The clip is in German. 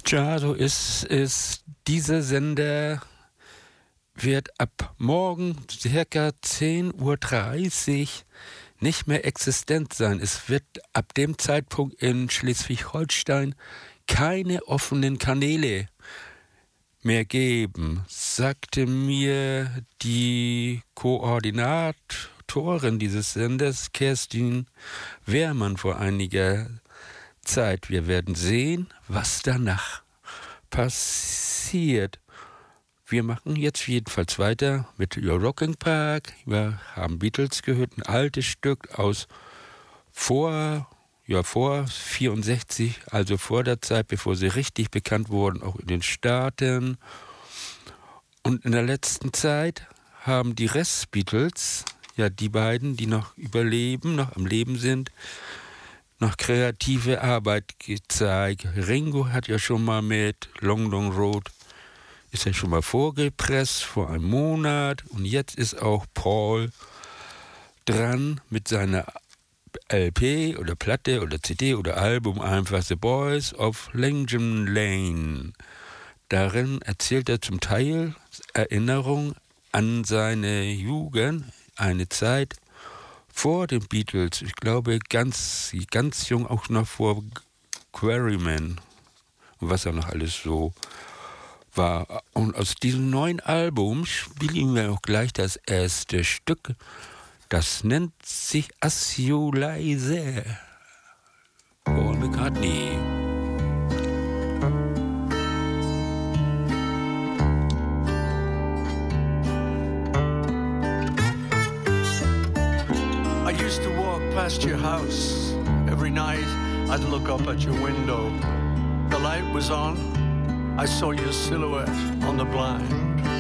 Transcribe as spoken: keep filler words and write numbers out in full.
Tja, so ist es. Dieser Sender wird ab morgen circa zehn Uhr dreißig nicht mehr existent sein. Es wird ab dem Zeitpunkt in Schleswig-Holstein keine offenen Kanäle mehr geben, sagte mir die Koordinatorin dieses Senders, Kerstin Wehrmann, vor einiger Zeit. Wir werden sehen, was danach passiert. Wir machen jetzt jedenfalls weiter mit Your Rocking Park. Wir haben Beatles gehört, ein altes Stück aus vor, ja, vor vierundsechzig, also vor der Zeit, bevor sie richtig bekannt wurden, auch in den Staaten. Und in der letzten Zeit haben die Rest-Beatles, ja, die beiden, die noch überleben, noch am Leben sind, noch kreative Arbeit gezeigt. Ringo hat ja schon mal mit Long Long Road, ist ja schon mal vorgepresst vor einem Monat. Und jetzt ist auch Paul dran mit seiner L P oder Platte oder C D oder Album, einfach The Boys of Langham Lane. Darin erzählt er zum Teil Erinnerungen an seine Jugend, eine Zeit vor den Beatles. Ich glaube, ganz, ganz jung, auch noch vor Quarrymen und was er noch alles so war. Und aus diesem neuen Album spielen wir auch gleich das erste Stück. Das nennt sich As You Lie There. Paul McCartney. I used to walk past your house. Every night I'd look up at your window. The light was on. I saw your silhouette on the blind.